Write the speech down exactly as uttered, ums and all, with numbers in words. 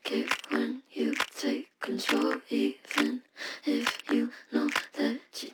like it when you take control, even if you know that you